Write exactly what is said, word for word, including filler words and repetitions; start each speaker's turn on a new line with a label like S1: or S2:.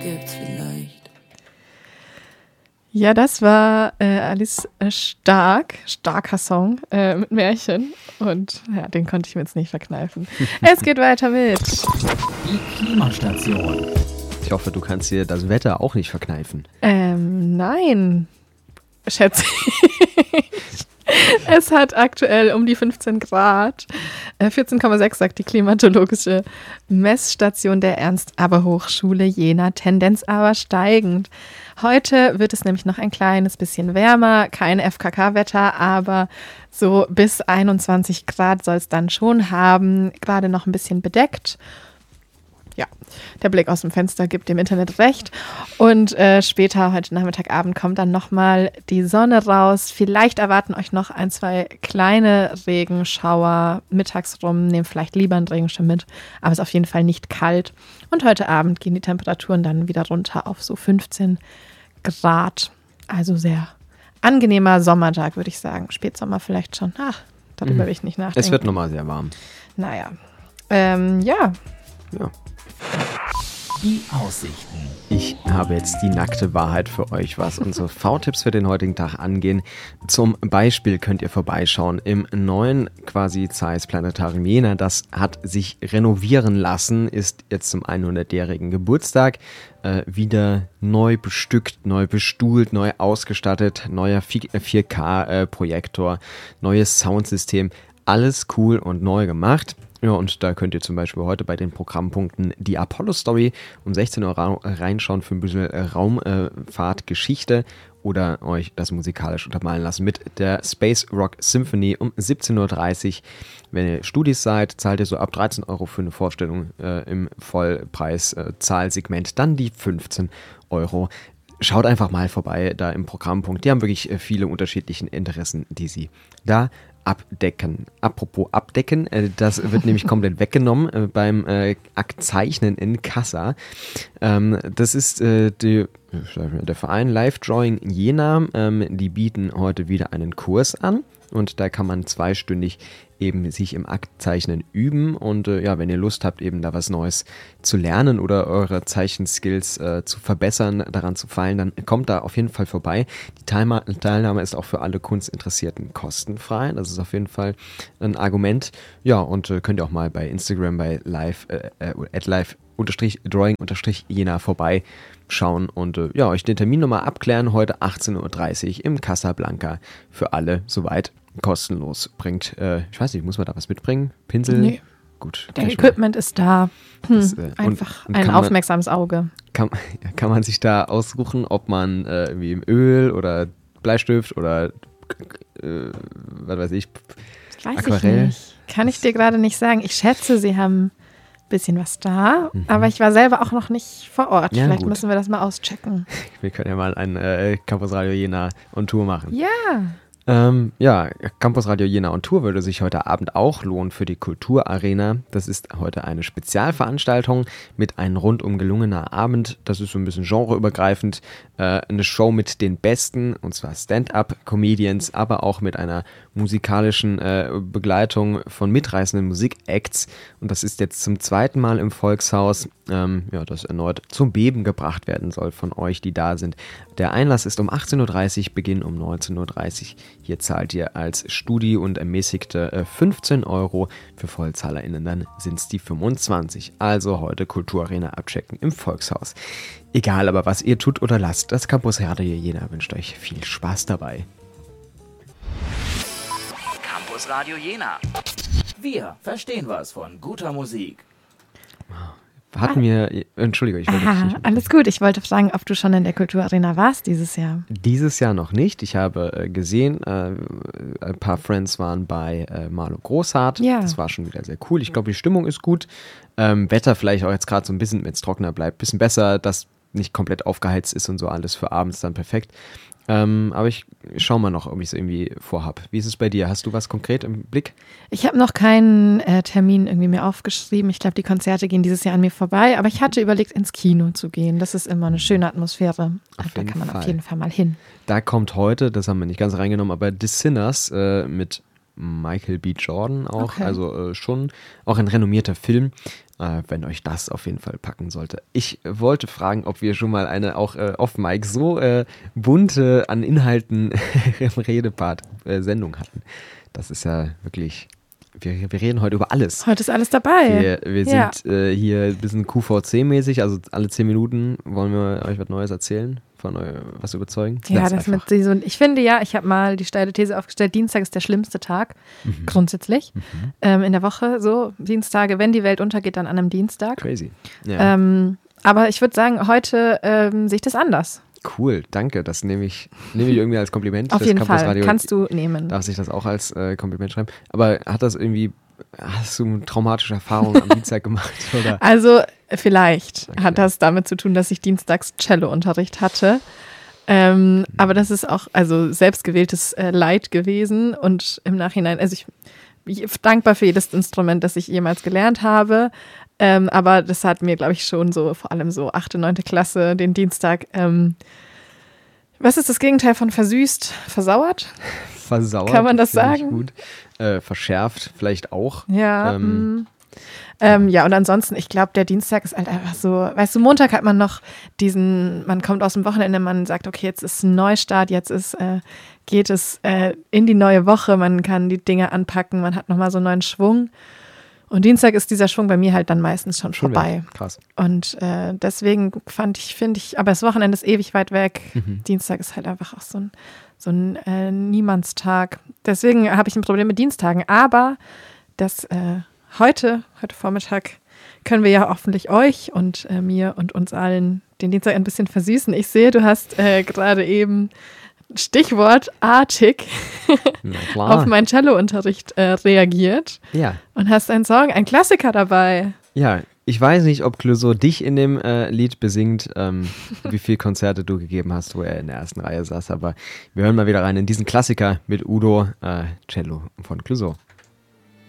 S1: gibt's vielleicht.
S2: Ja, das war äh, Alice Stark, starker Song äh, mit Märchen. Und ja, den konnte ich mir jetzt nicht verkneifen. Es geht weiter mit
S3: Die Klimastation.
S4: Ich hoffe, du kannst dir das Wetter auch nicht verkneifen.
S2: Ähm, nein, schätze ich. Es hat aktuell um die fünfzehn Grad. Äh, vierzehn Komma sechs sagt die klimatologische Messstation der Ernst-Abbe-Hochschule Jena, Tendenz aber steigend. Heute wird es nämlich noch ein kleines bisschen wärmer, kein F K K-Wetter, aber so bis einundzwanzig Grad soll es dann schon haben, gerade noch ein bisschen bedeckt. Ja, der Blick aus dem Fenster gibt dem Internet recht. Und äh, später, heute Nachmittagabend, kommt dann nochmal die Sonne raus. Vielleicht erwarten euch noch ein, zwei kleine Regenschauer mittags rum. Nehmt vielleicht lieber einen Regenschirm mit, aber es ist auf jeden Fall nicht kalt. Und heute Abend gehen die Temperaturen dann wieder runter auf so fünfzehn Grad. Also sehr angenehmer Sommertag, würde ich sagen. Spätsommer vielleicht schon. Ach, darüber will ich nicht nachdenken.
S4: Es wird nochmal sehr warm.
S2: Naja, ähm, ja.
S4: Ja.
S3: Die Aussichten.
S4: Ich habe jetzt die nackte Wahrheit für euch, was unsere V-Tipps für den heutigen Tag angehen. Zum Beispiel könnt ihr vorbeischauen im neuen quasi Zeiss Planetarium Jena. Das hat sich renovieren lassen, ist jetzt zum hundertjährigen Geburtstag äh, wieder neu bestückt, neu bestuhlt, neu ausgestattet, neuer vier K-Projektor, neues Soundsystem. Alles cool und neu gemacht. Ja, und da könnt ihr zum Beispiel heute bei den Programmpunkten die Apollo-Story um sechzehn Uhr ra- reinschauen für ein bisschen Raumfahrtgeschichte oder euch das musikalisch untermalen lassen mit der Space Rock Symphony um siebzehn Uhr dreißig. Wenn ihr Studis seid, zahlt ihr so ab dreizehn Euro für eine Vorstellung äh, im Vollpreis-Zahlsegment, äh, dann die fünfzehn Euro. Schaut einfach mal vorbei da im Programmpunkt. Die haben wirklich äh, viele unterschiedliche Interessen, die sie da abdecken. Apropos abdecken, äh, das wird nämlich komplett weggenommen äh, beim äh, Aktzeichnen in Kassa. Ähm, das ist äh, die, der Verein Live Drawing Jena. Ähm, die bieten heute wieder einen Kurs an und da kann man zweistündig eben sich im Aktzeichnen üben und äh, ja, wenn ihr Lust habt, eben da was Neues zu lernen oder eure Zeichenskills äh, zu verbessern, daran zu feilen, dann kommt da auf jeden Fall vorbei. Die Teilma- Teilnahme ist auch für alle Kunstinteressierten kostenfrei. Das ist auf jeden Fall ein Argument. Ja, und äh, könnt ihr auch mal bei Instagram bei live, äh, äh, at live drawing Jena vorbeischauen und äh, ja, euch den Termin nochmal abklären. Heute achtzehn Uhr dreißig im Casablanca für alle soweit kostenlos. Bringt, äh, ich weiß nicht, muss man da was mitbringen? Pinsel?
S2: Nee.
S4: Gut.
S2: Der Equipment ist da. Hm,
S4: Das, äh,
S2: einfach
S4: und- und
S2: ein
S4: kann man-
S2: aufmerksames Auge.
S4: Kann, kann man sich da aussuchen, ob man äh, irgendwie im Öl oder Bleistift oder äh, was weiß ich,
S2: Weiß
S4: Aquarell?
S2: ich nicht. Kann ich dir gerade nicht sagen. Ich schätze, sie haben ein bisschen was da,
S4: Mhm.
S2: aber ich war selber auch noch nicht vor Ort.
S4: Ja,
S2: Vielleicht
S4: gut.
S2: müssen wir das mal auschecken.
S4: Wir können ja mal ein äh, Campus Radio Jena on Tour machen.
S2: Ja.
S4: Ähm, ja, Campus Radio Jena on Tour würde sich heute Abend auch lohnen für die Kulturarena. Das ist heute eine Spezialveranstaltung mit einem rundum gelungener Abend. Das ist so ein bisschen genreübergreifend. Äh, eine Show mit den Besten, und zwar Stand-up-Comedians, aber auch mit einer musikalischen äh, Begleitung von mitreißenden Musikacts. Und das ist jetzt zum zweiten Mal im Volkshaus, ähm, ja, das erneut zum Beben gebracht werden soll von euch, die da sind. Der Einlass ist um achtzehn Uhr dreißig, Beginn um neunzehn Uhr dreißig. Hier zahlt ihr als Studi und ermäßigte äh, fünfzehn Euro. Für VollzahlerInnen dann sind es die fünfundzwanzig. Also heute Kulturarena abchecken im Volkshaus. Egal aber, was ihr tut oder lasst, das Campus Radio Jena wünscht euch viel Spaß dabei.
S3: Campus Radio Jena. Wir verstehen was von guter Musik.
S4: Hatten wir, Entschuldigung, ich wollte
S2: Aha,
S4: nicht,
S2: alles gut. Ich wollte fragen, ob du schon in der Kulturarena warst dieses Jahr.
S4: dieses Jahr noch nicht. Ich habe äh, gesehen, äh, ein paar Friends waren bei äh, Marlo Großhardt.
S2: Ja.
S4: Das war schon wieder sehr cool. Ich glaube, die Stimmung ist gut. Ähm, Wetter vielleicht auch jetzt gerade so ein bisschen, wenn es trockener bleibt, ein bisschen besser, dass nicht komplett aufgeheizt ist und so alles für abends dann perfekt. Ähm, aber ich schau mal noch, ob ich es irgendwie vorhab. Wie ist es bei dir? Hast du was konkret im Blick?
S2: Ich habe noch keinen äh, Termin irgendwie mir aufgeschrieben. Ich glaube, die Konzerte gehen dieses Jahr an mir vorbei. Aber ich hatte überlegt, ins Kino zu gehen. Das ist immer eine schöne Atmosphäre.
S4: Auf
S2: da
S4: jeden
S2: kann man
S4: Fall.
S2: auf jeden Fall mal hin.
S4: Da kommt heute, das haben wir nicht ganz reingenommen, aber The Sinners äh, mit Michael B. Jordan auch.
S2: Okay.
S4: Also äh, schon auch ein renommierter Film, äh, wenn euch das auf jeden Fall packen sollte. Ich wollte fragen, ob wir schon mal eine auch äh, off-Mic so äh, bunte an Inhalten im Redepart äh, Sendung hatten. Das ist ja wirklich... Wir, wir reden heute über alles.
S2: Heute ist alles dabei.
S4: Wir, wir
S2: Ja.
S4: sind äh, hier ein bisschen Q V C-mäßig, also alle zehn Minuten wollen wir euch was Neues erzählen, von eu was überzeugen.
S2: Ja,
S4: Ganz
S2: das
S4: einfach.
S2: mit so, ich finde ja, ich habe mal die steile These aufgestellt, Dienstag ist der schlimmste Tag,
S4: Mhm.
S2: grundsätzlich, ähm, in der Woche. So, Dienstage, wenn die Welt untergeht, dann an einem Dienstag.
S4: Crazy. Ja.
S2: Ähm, aber ich würde sagen, heute ähm, sehe ich das anders.
S4: Cool, danke. Das nehme ich, nehme ich irgendwie als Kompliment.
S2: Auf
S4: das
S2: jeden
S4: Campus
S2: Fall,
S4: Radio
S2: kannst du nehmen.
S4: darf sich das auch als äh, Kompliment schreiben. Aber hat das irgendwie, hast du eine traumatische Erfahrung am Dienstag gemacht? Oder?
S2: Also vielleicht
S4: Okay.
S2: hat das damit zu tun, dass ich dienstags Cello-Unterricht hatte. Ähm, aber das ist auch also selbstgewähltes äh, Leid gewesen und im Nachhinein, also ich bin dankbar für jedes Instrument, das ich jemals gelernt habe. Ähm, aber das hat mir, glaube ich, schon so, vor allem so achte, neunte Klasse, den Dienstag, ähm, was ist das Gegenteil von versüßt, versauert?
S4: Versauert.
S2: Kann man das
S4: finde ich
S2: sagen?
S4: Gut. Äh, verschärft vielleicht auch.
S2: Ja,
S4: Ähm,
S2: mm. ähm, ja, und ansonsten, ich glaube, der Dienstag ist halt einfach so, weißt du, Montag hat man noch diesen, man kommt aus dem Wochenende, man sagt, okay, jetzt ist ein Neustart, jetzt ist, äh, geht es äh, in die neue Woche, man kann die Dinge anpacken, man hat nochmal so einen neuen Schwung. Und Dienstag ist dieser Schwung bei mir halt dann meistens schon
S4: Schon
S2: vorbei.
S4: weg. Krass.
S2: Und äh, deswegen fand ich, finde ich, aber das Wochenende ist ewig weit weg.
S4: Mhm.
S2: Dienstag ist halt einfach auch so ein, so ein äh, Niemandstag. Deswegen habe ich ein Problem mit Dienstagen. Aber das äh, heute, heute Vormittag, können wir ja hoffentlich euch und äh, mir und uns allen den Dienstag ein bisschen versüßen. Ich sehe, du hast äh, gerade eben stichwortartig
S4: Na klar.
S2: auf meinen Cello-Unterricht äh, reagiert
S4: Ja.
S2: und hast einen Song, einen Klassiker dabei.
S4: Ja, ich weiß nicht, ob Clouseau dich in dem äh, Lied besingt, ähm, wie viele Konzerte du gegeben hast, wo er in der ersten Reihe saß, aber wir hören mal wieder rein in diesen Klassiker mit Udo, äh, Cello von Clouseau.